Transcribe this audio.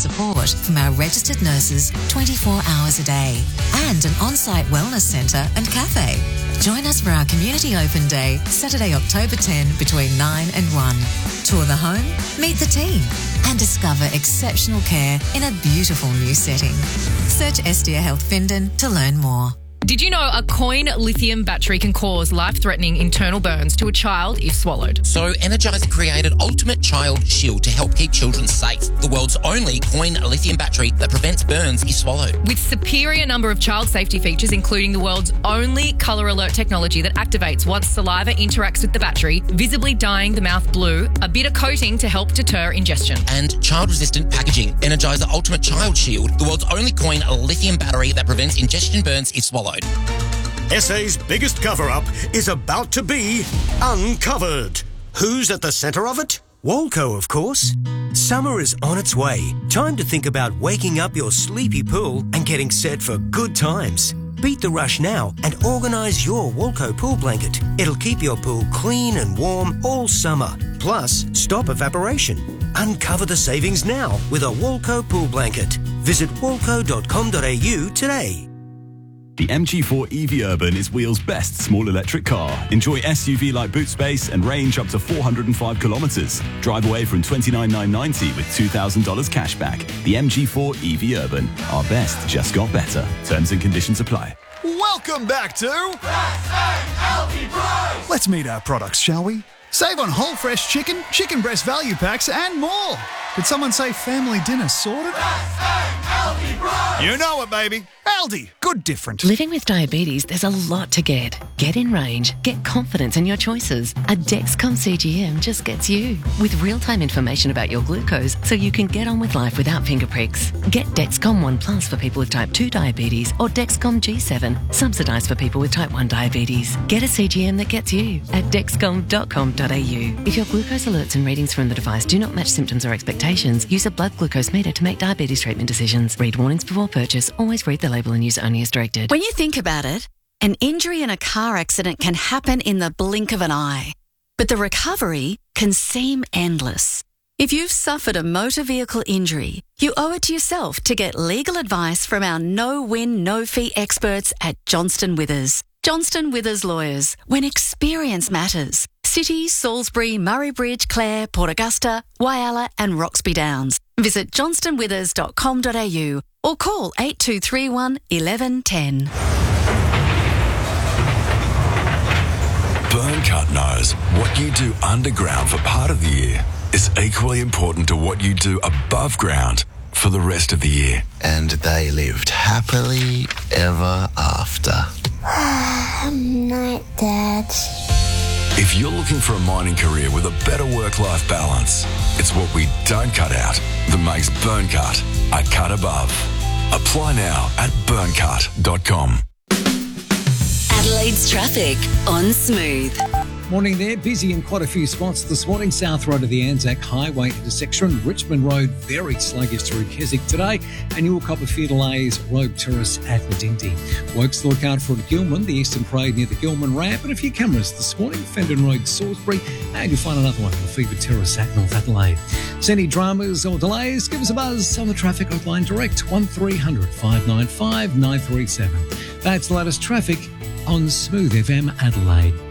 support from our registered nurses 24 hours a day, and an on-site wellness centre and cafe. Join us for our Community Open Day, Saturday, October 10, between 9 and 1. Tour the home, meet the team, and discover exceptional care in a beautiful new setting. Search Estia Health Findon to learn more. Did you know a coin lithium battery can cause life-threatening internal burns to a child if swallowed? So Energizer created Ultimate Child Shield to help keep children safe. The world's only coin lithium battery that prevents burns if swallowed. With superior number of child safety features, including the world's only colour alert technology that activates once saliva interacts with the battery, visibly dyeing the mouth blue, a bitter coating to help deter ingestion. And child-resistant packaging. Energizer Ultimate Child Shield, the world's only coin lithium battery that prevents ingestion burns if swallowed. SA's biggest cover-up is about to be uncovered. Who's at the centre of it? Walco, of course. Summer is on its way. Time to think about waking up your sleepy pool and getting set for good times. Beat the rush now and organise your Walco pool blanket. It'll keep your pool clean and warm all summer. Plus, stop evaporation. Uncover the savings now with a Walco pool blanket. Visit walco.com.au today. The MG4 EV Urban is Wheels' best small electric car. Enjoy SUV-like boot space and range up to 405 kilometres. Drive away from $29,990 with $2,000 cash back. The MG4 EV Urban. Our best just got better. Terms and conditions apply. Welcome back to Aldi Price. Let's meet our products, shall we? Save on whole fresh chicken, chicken breast value packs and more. Did someone say family dinner sorted? Aldi Price. You know it, baby. Aldi. Good different. Living with diabetes, there's a lot to get. Get in range. Get confidence in your choices. A Dexcom CGM just gets you. With real-time information about your glucose so you can get on with life without finger pricks. Get Dexcom One Plus for people with type 2 diabetes or Dexcom G7, subsidised for people with type 1 diabetes. Get a CGM that gets you at dexcom.com.au. If your glucose alerts and readings from the device do not match symptoms or expectations, use a blood glucose meter to make diabetes treatment decisions. Read warnings before purchase. Always read the label and use only as directed. When you think about it, an injury in a car accident can happen in the blink of an eye, but the recovery can seem endless. If you've suffered a motor vehicle injury, you owe it to yourself to get legal advice from our no-win, no-fee experts at Johnston Withers. Johnston Withers Lawyers, when experience matters. City, Salisbury, Murray Bridge, Clare, Port Augusta, Whyalla and Roxby Downs. Visit johnstonwithers.com.au or call 8231 1110. Burncut knows what you do underground for part of the year is equally important to what you do above ground for the rest of the year. And they lived happily ever after. Night, Dad. If you're looking for a mining career with a better work-life balance, it's what we don't cut out that makes Burncut a cut above. Apply now at burncut.com. Adelaide's traffic on Smooth. Morning there, busy in quite a few spots this morning. South Road of the Anzac Highway intersection, Richmond Road very sluggish through Keswick today, and you'll cop a few delays, Robe Terrace at Medinty. Works to look out for at Gilman, the Eastern Parade near the Gilman ramp, and a few cameras this morning, Fendon Road, Salisbury, and you'll find another one for Fever Terrace at North Adelaide. So any dramas or delays, give us a buzz on the traffic hotline direct, 1300 595 937. That's the latest traffic on Smooth FM Adelaide.